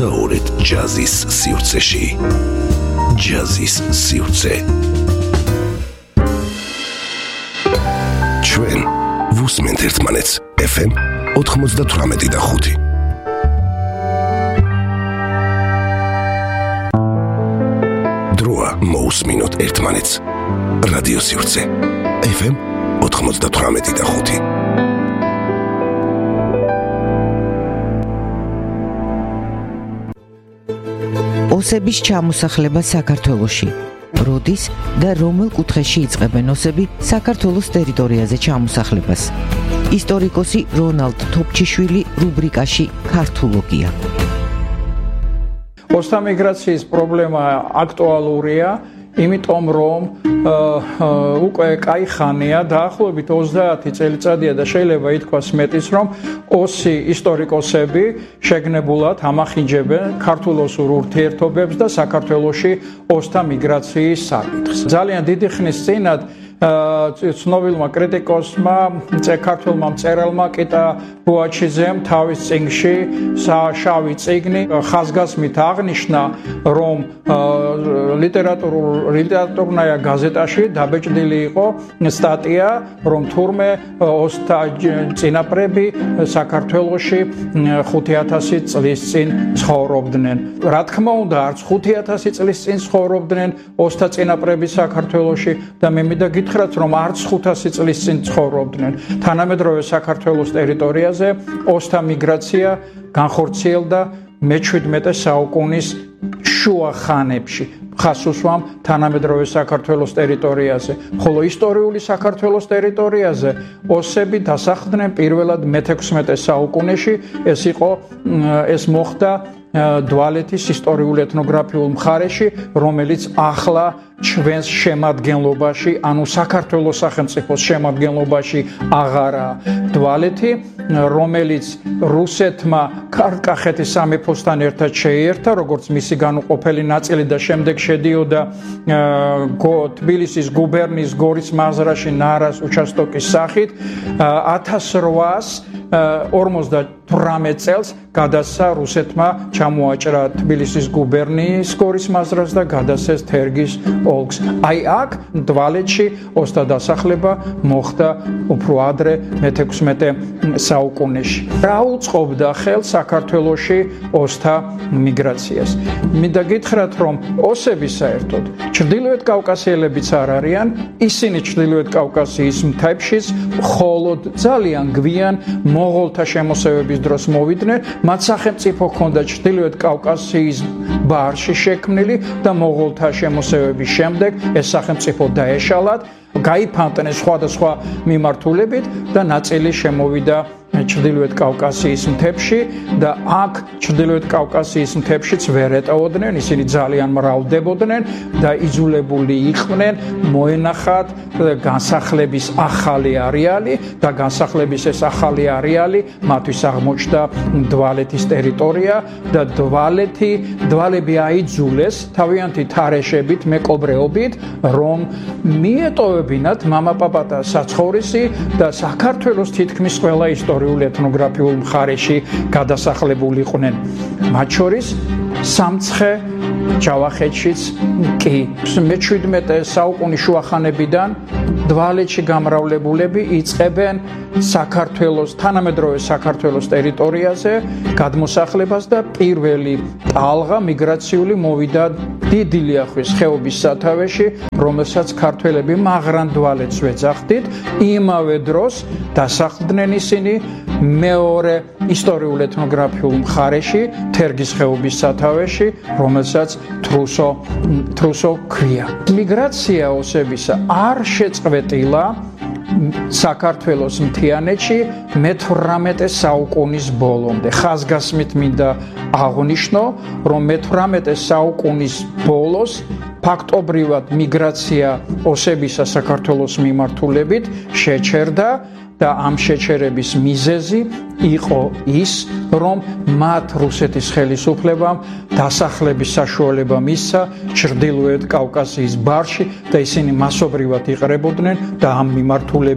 მოგზაურეთ ჯაზის სივრცეში. ჯაზის სივრცე. ჩვენ ვუსმენთ ერთმანეთს FM 98.5. დროა მოусმინოთ ერთმანეთს. რადიო სივრცე. FM 98.5. ოსების ჩამოსახლება საქართველოში. როდის და რომელ კუთხეში იწყებენ ოსები საქართველოს ტერიტორიაზე ჩამოსახლებას? ისტორიკოსი რონალდ თოფჩიშვილი რუბრიკაში ქართულოგია. ოსთა მიგრაციის პრობლემა აქტუალურია, იმიტომ რომ უკვე კაი ხანია, დაახლოებით 30 წელიწადია და შეიძლება ითქვას მეტიც, რომ ოსი ისტორიკოსები შეგნებულად ამახინჯებენ ქართულ-ოსურ ურთიერთობებს და საქართველოში ოსთა მიგრაციის საკითხს. ძალიან დიდი ხნის წინათ ცნობილმა კრიტიკოსმა, ქართველმა მწერალმა კიტა ბუაჩიძემ თავის წიგნში შავი წიგნი ხაზგასმით აღნიშნა, რომ ლიტერატურნაირ გაზეტაში დაბეჭდილი იყო სტატია, რომ თურმე ოსთა წინაპრები საქართველოში 5000 წლის წინ ცხოვრობდნენ. რა თქმა უნდა, არც 5000 წლის წინ ცხოვრობდნენ ოსთა წინაპრები საქართველოში და მე მინდა გითხრათ, რომ არც 500 წლის წინ ცხოვრობდნენ. თანამედროვე საქართველოს ტერიტორიაზე ოსთა მიგრაცია განხორციელდა მე-17 საუკუნის შუა ხანებში. ხას უსვამ თანამედროვე საქართველოს ტერიტორიაზე, ხოლო ისტორიული საქართველოს ტერიტორიაზე ოსები დასახლდნენ პირველად მე-16 საუკუნეში. ეს მოხდა დვალეთის ისტორიულ ეთნოგრაფიულ მხარეში, რომელიც ახლა ჩვენს შემადგენლობაში, ანუ საქართველოს სახელმწიფოს შემადგენლობაში აღარაა. დვალეთი, რომელიც რუსეთმა კახეთის სამეფოსთან ერთად შეიერთა, როგორც მისი განუყოფელი ნაწილი და შემდეგ შედიოდა თბილისის გუბერნიის გორის მაზრაში ნარას უჩასტოკის სახით, 1848 წელს გადასცა რუსეთმა ჩამოაჭრა თბილისის გუბერნიის გორის მაზრას და გადასცეს თერგის ოლქს. აი აქ დვალეთში ოსთა დასახლება მოხდა უფრო ადრე მე-16 საუკუნეში. რა უწყობდა ხელს საქართველოში ოსთა მიგრაციას? მინდა გითხრათ, რომ ოსები საერთოდ ჩრდილოეთ კავკასიელებიც არ არიან, ისინი ჩრდილოეთ კავკასიის მთებშიც მხოლოდ ძალიან გვიან მონღოლთა შემოსევების დროს მოვიდნენ. მათ სახელმწიფო ჰქონდა ჩრდილოეთ კავკასიის ბარში შექმნილი და მონღოლთა შემოსევების შემდეგ ეს სახელმწიფო დაეშალათ, გაიფანტნენ სხვადასხვა მიმართულებით და ნაწილი შემოვიდა ჩრდილოეთ კავკასიის მთებში და აქ ჩრდილოეთ კავკასიის მთებშიც ვერ ეტოვოდნენ, ისინი ძალიან მრავლდებოდნენ და იძულებული იყვნენ მოენახათ განსახლების ახალი არეალი და განსახლების ეს ახალი არეალი მათთვის აღმოჩნდა დვალეთის ტერიტორია და დვალები აიძულეს თავიანთი თარეშებით, მეკობრეობით, რომ მიეტოვებინათ მამაპაპათა საცხოვრისი და საქართველოს თითქმის ყველა ეთნოგრაფიულ მხარეში გადასახლებულიყვნენ. მათ შორის სამცხე ჯავახეთშიც კი. მე-17 საუკუნის შუახანებიდან დვალეთში გამრავლებულები იწყებენ თანამედროვე საქართველოს ტერიტორიაზე გადმოსახლებას და პირველი ტალღა მიგრაციული მოვიდა დიდი ლიახვის ხეობის სათავეში, რომელსაც ქართველები მაგრან დვალეთს ვეძახდით. იმავე დროს დასახლდნენ ისინი მეორე ისტორიულ ეთნოგრაფიულ მხარეში, თერგის ხეობის სათავეში, რომელსაც თრუსო ქვია. მიგრაცია ოსებისა არ შეწყვეტილა საქართველოს მთიანეთში მე-18 საუკუნის ბოლომდე. ხაზგასმით მინდა აღნიშნო, რომ მე-18 საუკუნის ბოლოს ფაქტობრივად მიგრაცია ოსებისა საქართველოს მიმართულებით შეჩერდა და ამ შეჩერების მიზეზი იყო ის, რომ მათ რუსეთის ხელისუფლებამ დასახლების საშუალება მისცა ჩრდილოეთ კავკასიის ბარში და ისინი მასობრივად იყრებოდნენ და ამ მიმართულებით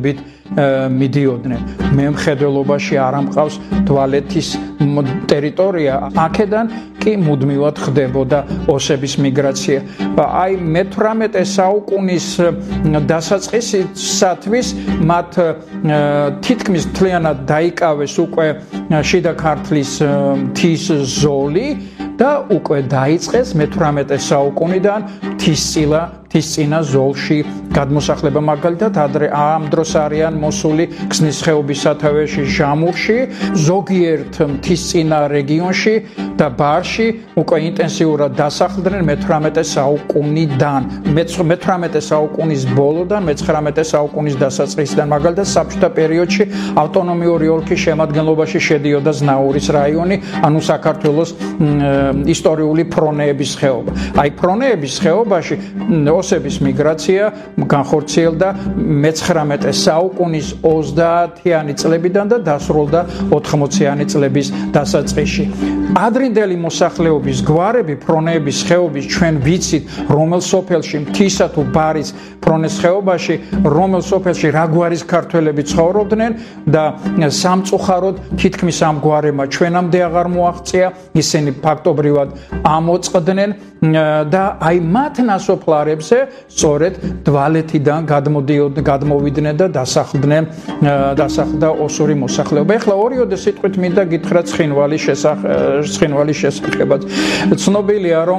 მიდიოდნენ. მემხედველობაში არ ამყავს თვალეთის ტერიტორია, აქედან კი მუდმივად ხდებოდა ოსების მიგრაცია. აი მე-18 საუკუნის დასაწყისისათვის მათ თითქმის მთლიანად დაიკავეს უკვე შიდა ქართლის მთის ზოლი და უკვე დაიწყეს მე-18 საუკუნიდან მთისწინა ზოლში გადმოსახლება, მაგალითად ადრე ამ დროს არიან მოსული ქსნის ხეობის სათავეში ჟამურში, ზოგიერთ მთისწინა რეგიონში და ბარში უკვე ინტენსიურად დასახლდნენ მე-18 საუკუნიდან, მე-18 საუკუნის ბოლოდან მე-19 საუკუნის დასაწყისიდან, მაგალითად საბჭოთა პერიოდში ავტონომიური ოლქის შემადგენლობაში შედიოდა ზნაურის რაიონი, ანუ საქართველოს ისტორიული ფრონეების ხეობა. აი ფრონეების ხეობაში ოსების მიგრაცია განხორციელდა მე-19 საუკუნის 30-იანი წლებიდან და დასრულდა 80-იანი წლების დასაწყისში. ადრინდელი მოსახლეობის გვარები ფრონეების ხეობის ჩვენ ვიცით, რომელ სოფელში მთისა თუ ბარის ფრონეს ხეობაში, რომელ სოფელში რა გვარის ქართველები ცხოვრობდნენ და სამწუხაროდ თითქმის ამ გვარებმა ჩვენამდე აღარ მოაღწია, ისინი ფაქტობრივად ამოწყდნენ და აი მათ ნასოფლარებზე სწორედ დვალეთიდან გადმოვიდნენ და დასახლდა ოსური მოსახლეობა. ეხლა ორიოდე სიტყვით მინდა გითხრათ ცხინვალის შესახებაც. ცნობილია, რომ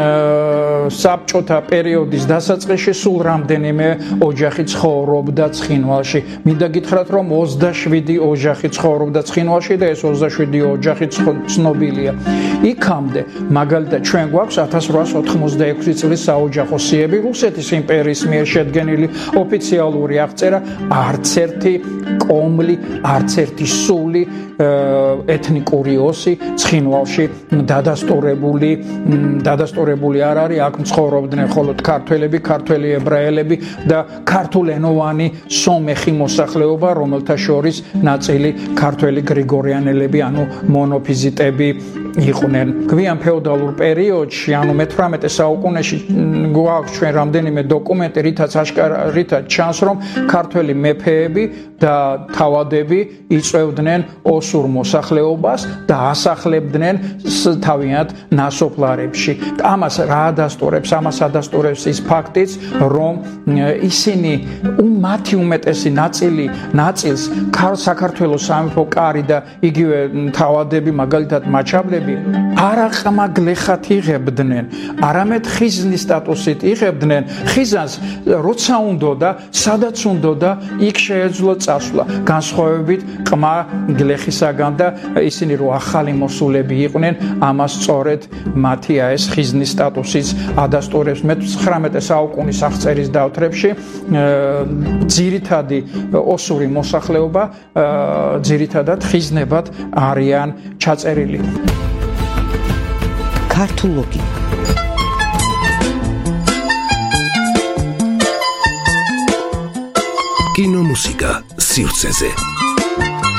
საბჭოთა პერიოდის დასაწყისში სულ რამდენიმე ოჯახი ცხოვრობდა ცხინვალში. მინდა გითხრათ, რომ 27 ოჯახი ცხოვრობდა ცხინვალში და ეს 27 ოჯახი ცნობილია. იქამდე მაგალითად ჩვენ გვაქვს 1886 წლის საოჯახო სიები, რუსეთის იმპერიის მიერ შედგენილი ოფიციალური აღწერა, არც ერთი კომლი, არც ერთი სული ეთნიკური ოსი ცხინვალში დადასტურებული არ არის. აქ ცხოვრობდნენ მხოლოდ ქართველები, ქართველი ებრაელები და ქართულენოვანი სომეხი მოსახლეობა, რომელთა შორის ნაწილი ქართველი გრიგორიანელები, ანუ მონოფიზიტები იყვნენ. გვიან ფეოდალურ პერიოდში, ანუ მე-18 საუკუნეში გვაქვს ჩვენ რამდენიმე დოკუმენტი, რითაც ჩანს, რომ ქართველი მეფეები და თავადები იწვევდნენ ოსურ მოსახლეობას და ასახლებდნენ თავიანთ ნასოფლარებში. ამას რა ადასტურებს? ამას ადასტურებს ის ფაქტიც, რომ ისინი მათი უმეტესი ნაწილს საქართველოს სამეფო კარი და იგივე თავადები, მაგალითად მაჩაბლები, არაყმაგლეხად იღებდნენ, არამედ ხიზნის სტატუსით იღებდნენ. ხიზანს როცა უნდოდა, სადაც უნდოდა, იქ შეეძლო წასვლა. განსხვავებით ყმა გლეხისაგან და ისინი რო ახალი მოსულები იყვნენ, ამას სწორედ მათი ეს ხიზნის სტატუსიც ადასტურებს. მე-19 საუკუნის აღწერის დავთრებში ძირითადი ოსური მოსახლეობა ძირითადად ხიზნებად არიან ჩაწერილი. ქართულოგი კინომუსიკა სივრცეზე